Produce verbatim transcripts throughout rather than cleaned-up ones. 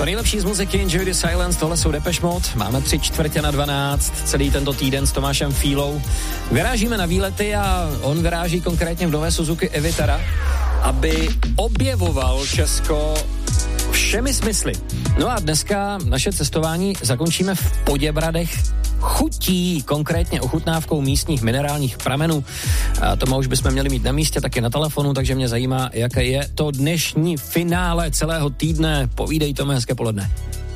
To nejlepší z muziky, Enjoy the Silence, tohle jsou Depeche Mode, máme tři čtvrtě na dvanáct, celý tento týden s Tomášem Fílou. Vyrážíme na výlety a on vyráží konkrétně v nové Suzuki Evitara, aby objevoval Česko všemi smysly. No a dneska naše cestování zakončíme v Poděbradech chutí, konkrétně ochutnávkou místních minerálních pramenů. A to už bychom měli mít na místě, taky na telefonu, takže mě zajímá, jaké je to dnešní finále celého týdne. Povídej, Tome, hezké poledne.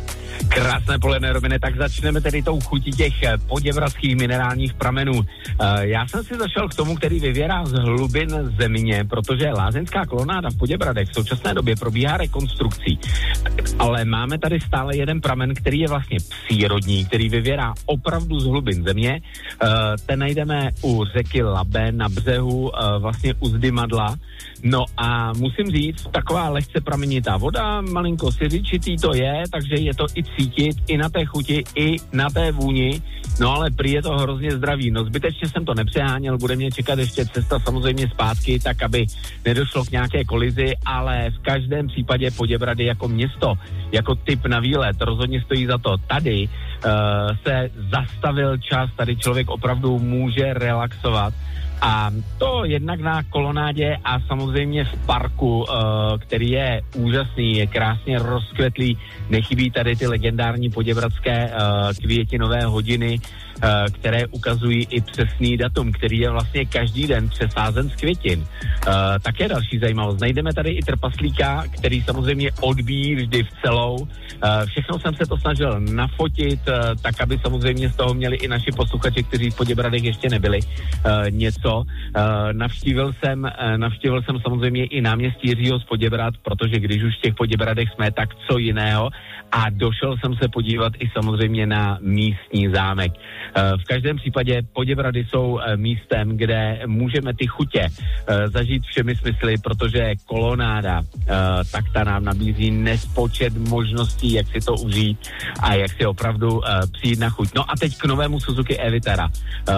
Krásné poledne, Robine, tak začneme tedy tou chutí těch poděbradských minerálních pramenů. Já jsem si zašel k tomu, který vyvěrá z hlubin země, protože lázeňská kolonáda v Poděbradech v současné době probíhá rekonstrukcí. Ale máme tady stále jeden pramen, který je vlastně přírodní, který vyvěrá opravdu z hlubin země. Ten najdeme u řeky Labe na břehu vlastně u Zdymadla. No a musím říct, taková lehce pramenitá voda, malinko siřičitý to je, takže je to i cítit, i na té chuti, i na té vůni, no ale prý je to hrozně zdravý. No zbytečně jsem to nepřeháněl, bude mě čekat ještě cesta samozřejmě zpátky, tak aby nedošlo k nějaké kolizi, ale v každém případě Poděbrady jako město, jako tip na výlet, rozhodně stojí za to. Tady uh, se zastavil čas, tady člověk opravdu může relaxovat. A to jednak na kolonádě a samozřejmě v parku, který je úžasný, je krásně rozkvetlý, nechybí tady ty legendární poděbradské květinové hodiny, které ukazují i přesný datum, který je vlastně každý den přesázen z květin. Také další zajímavost. Najdeme tady i trpaslíka, který samozřejmě odbíjí vždy v celou. Všechno jsem se to snažil nafotit, tak aby samozřejmě z toho měli i naši posluchači, kteří v Poděbradech ještě nebyli, něco. Navštívil jsem, navštívil jsem samozřejmě i náměstí Jiřího z Poděbrad, protože když už v těch Poděbradech jsme, tak co jiného. A došel jsem se podívat i samozřejmě na místní zámek. V každém případě Poděbrady jsou místem, kde můžeme ty chutě zažít všemi smysly, protože kolonáda, tak ta nám nabízí nespočet možností, jak si to užít a jak si opravdu přijít na chuť. No a teď k novému Suzuki Evitara.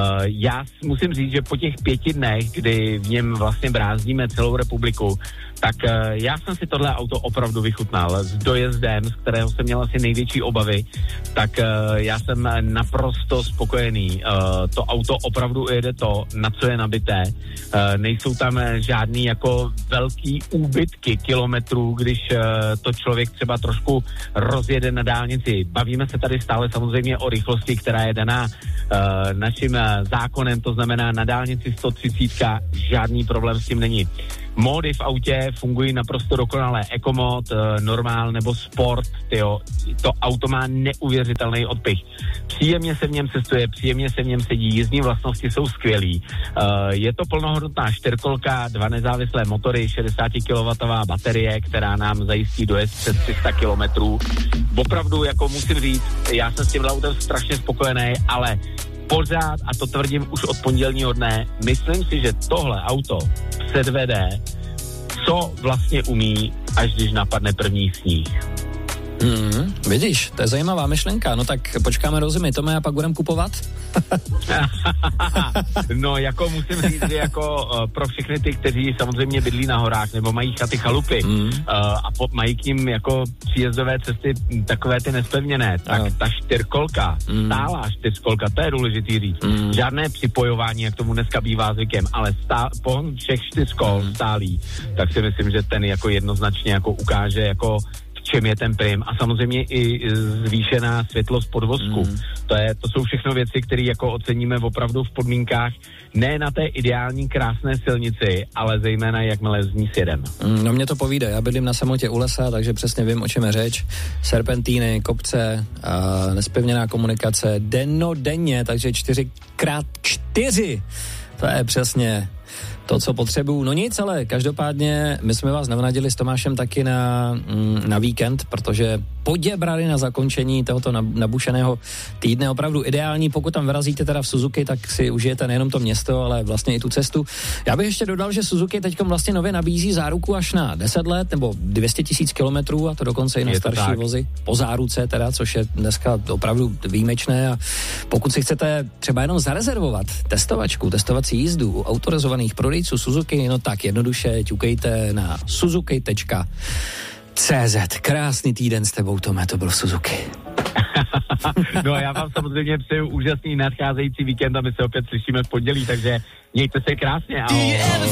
Já musím říct, že po těch pěti dnech, kdy v něm vlastně brázdíme celou republiku, tak já jsem si tohle auto opravdu vychutnal s dojezdem, z kterého jsem měl asi největší obavy, tak já jsem naprosto spokojený. To auto opravdu jede to, na co je nabité. Nejsou tam žádný jako velký úbytky kilometrů, když to člověk třeba trošku rozjede na dálnici. Bavíme se tady stále samozřejmě o rychlosti, která je daná naším zákonem, to znamená na dálnici sto třicet, žádný problém s tím není. Módy v autě fungují naprosto dokonale. Ekomod, normál nebo sport, tyjo, to auto má neuvěřitelný odpych. Příjemně se v něm cestuje, příjemně se v něm sedí, jízdní vlastnosti jsou skvělý. Je to plnohodnotná čtyřkolka, dva nezávislé motory, šedesát kilowattů baterie, která nám zajistí dojezd přes tři sta kilometrů. Opravdu, jako musím říct, já jsem s tím autem strašně spokojený, ale pořád, a to tvrdím už od pondělního dne, myslím si, že tohle auto předvede, co vlastně umí, až když napadne první sníh. Hmm, vidíš, to je zajímavá myšlenka. No tak počkáme do zimy, Tome, a pak budeme kupovat? No, jako musím říct, že jako uh, pro všechny ty, kteří samozřejmě bydlí na horách nebo mají chaty, chalupy mm. uh, a po, mají k ním jako příjezdové cesty takové ty nespevněné, tak no. Ta čtyřkolka, mm. stálá čtyřkolka, to je důležitý říct. Mm. Žádné připojování, jak tomu dneska bývá zvykem, ale stá, pohon všech čtyřkol mm. stálý, tak si myslím, že ten jako jednoznačně jako ukáže jako čem je ten prim a samozřejmě i zvýšená světlost podvozku. Mm. To, je, to jsou všechno věci, které jako oceníme opravdu v podmínkách ne na té ideální krásné silnici, ale zejména jakmile z ní sjedeme. Mm, no mě to povídá, já bydlím na samotě u lesa, takže přesně vím, o čem je řeč. Serpentíny, kopce, a nespevněná komunikace, dennodenně, takže čtyři krát čtyři. To je přesně to, co potřebuju. No nic, ale každopádně my jsme vás navnadili s Tomášem taky na, na víkend, protože Poděbrady na zakončení tohoto nabušeného týdne opravdu ideální. Pokud tam vyrazíte teda v Suzuki, tak si užijete nejenom to město, ale vlastně i tu cestu. Já bych ještě dodal, že Suzuki teďkom vlastně nově nabízí záruku až na deset let nebo dvě stě tisíc kilometrů a to dokonce i na starší tak. vozy. Po záruce teda, což je dneska opravdu výjimečné a pokud si chcete třeba jenom zarezervovat testovačku, testovací jízdu u autorizovaných prodejců Suzuki, no tak jednoduše ťukejte na suzuki tečka C Z. Krásný týden s tebou, Tome, to byl Suzuki. No a já vám samozřejmě přeju úžasný nadcházející víkend a my se opět slyšíme v pondělí, takže mějte se krásně. Ahoj.